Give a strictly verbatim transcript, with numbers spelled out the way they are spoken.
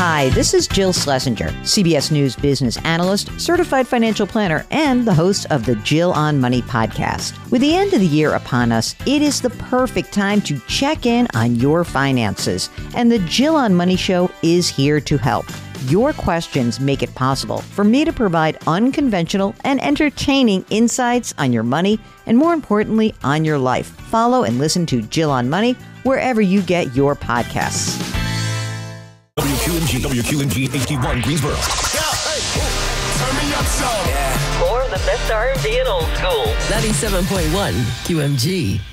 Hi, this is Jill Schlesinger, C B S News business analyst, certified financial planner, and the host of the Jill on Money podcast. With the end of the year upon us, it is the perfect time to check in on your finances, and the Jill on Money show is here to help. Your questions make it possible for me to provide unconventional and entertaining insights on your money and, more importantly, on your life. Follow and listen to Jill on Money wherever you get your podcasts. W Q M G, W Q M G H D one Greensboro. Yeah, hey, turn me up so. Yeah. More of the best R and B and old school. ninety-seven point one Q M G.